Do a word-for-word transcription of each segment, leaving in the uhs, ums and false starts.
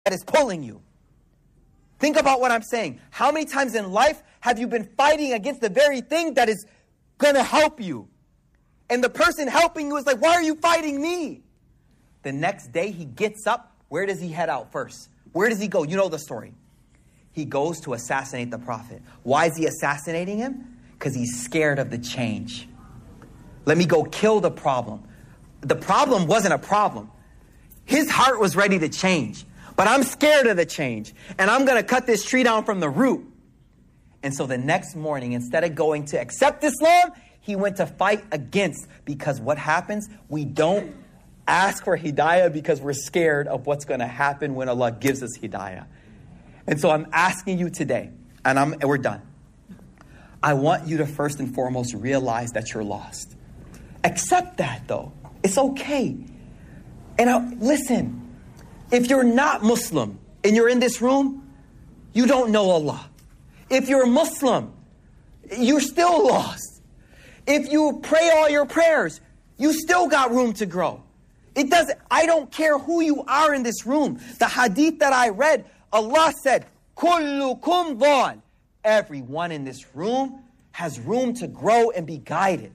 that is pulling you. Think about what I'm saying. How many times in life have you been fighting against the very thing that is going to help you? And the person helping you is like, why are you fighting me? The next day he gets up. Where does he head out first? Where does he go? You know the story. He goes to assassinate the prophet. Why is he assassinating him? Because he's scared of the change. Let me go kill the problem. The problem wasn't a problem. His heart was ready to change. But I'm scared of the change. And I'm going to cut this tree down from the root. And so the next morning, instead of going to accept Islam, he went to fight against. Because what happens? We don't ask for hidayah because we're scared of what's going to happen when Allah gives us hidayah. And so I'm asking you today, and, I'm, and we're done. I want you to first and foremost realize that you're lost. Accept that, though. It's okay. And I, listen, if you're not Muslim and you're in this room, you don't know Allah. If you're a Muslim, you're still lost. If you pray all your prayers, you still got room to grow. It doesn't, I don't care who you are in this room. The hadith that I read, Allah said, Kullukum dhal. Everyone in this room has room to grow and be guided.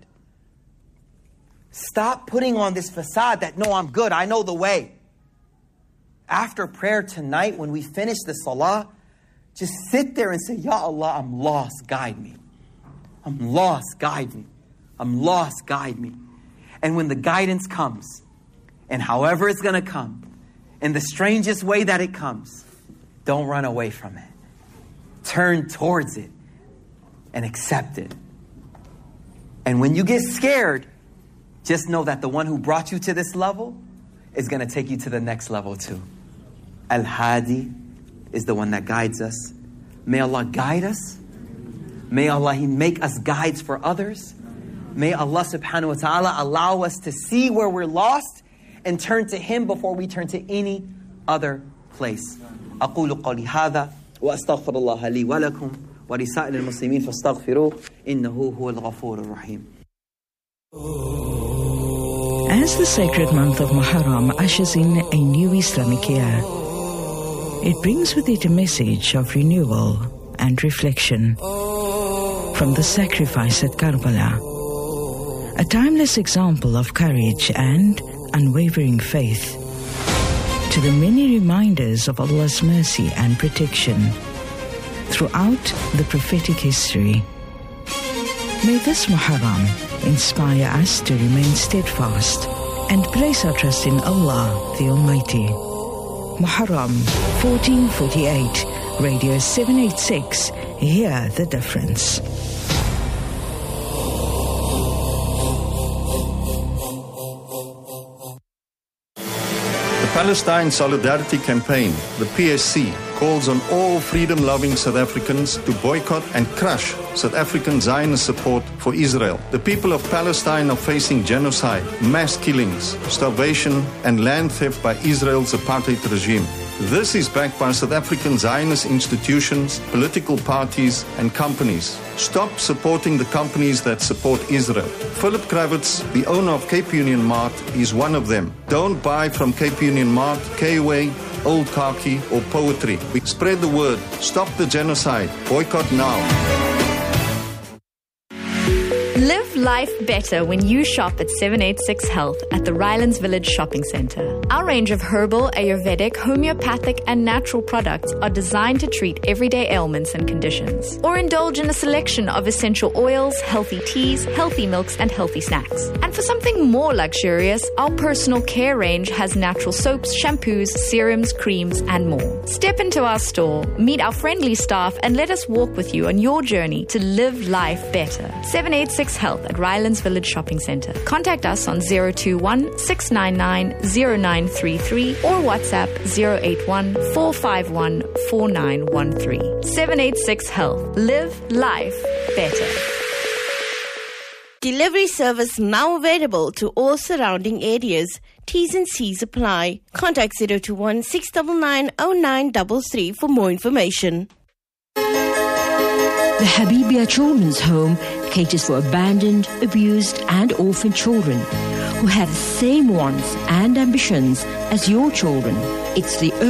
Stop putting on this facade that, no, I'm good, I know the way. After prayer tonight, when we finish the salah, just sit there and say, Ya Allah, I'm lost, guide me. I'm lost, guide me. I'm lost, guide me. And when the guidance comes, and however it's going to come, in the strangest way that it comes, don't run away from it. Turn towards it and accept it. And when you get scared, just know that the one who brought you to this level is going to take you to the next level too. Al-Hadi is the one that guides us. May Allah guide us. May Allah He make us guides for others. May Allah subhanahu wa ta'ala allow us to see where we're lost and turn to Him before we turn to any other place. أقول قولي هذا وأستغفر الله لي ولكم ولسائر المسلمين فاستغفروه إنه هو الغفور الرحيم. As the sacred month of Muharram ushers in a new Islamic year, it brings with it a message of renewal and reflection. From the sacrifice at Karbala, a timeless example of courage and unwavering faith, to the many reminders of Allah's mercy and protection throughout the prophetic history. May this Muharram inspire us to remain steadfast and place our trust in Allah the Almighty. Muharram fourteen forty-eight, Radio seven eighty-six, hear the difference. The Palestine Solidarity Campaign, the P S C, calls on all freedom-loving South Africans to boycott and crush South African Zionist support for Israel. The people of Palestine are facing genocide, mass killings, starvation, and land theft by Israel's apartheid regime. This is backed by South African Zionist institutions, political parties, and companies. Stop supporting the companies that support Israel. Philip Kravitz, the owner of Cape Union Mart, is one of them. Don't buy from Cape Union Mart, K-Way, Old Khaki, or Poetry. We spread the word. Stop the genocide. Boycott now. Live life better when you shop at seven eighty-six Health at the Rylands Village Shopping Centre. Our range of herbal, Ayurvedic, homeopathic and natural products are designed to treat everyday ailments and conditions. Or indulge in a selection of essential oils, healthy teas, healthy milks and healthy snacks. And for something more luxurious, our personal care range has natural soaps, shampoos, serums, creams and more. Step into our store, meet our friendly staff and let us walk with you on your journey to live life better. seven eighty-six Health at Rylands Village Shopping Centre. Contact us on zero two one, six nine nine, zero nine three three or WhatsApp zero eight one, four five one, four nine one three. seven eighty-six Health. Live life better. Delivery service now available to all surrounding areas. T's and C's apply. Contact zero two one, six nine nine, zero nine three three for more information. The Habibia Children's Home caters for abandoned, abused and orphaned children who have the same wants and ambitions as your children. It's the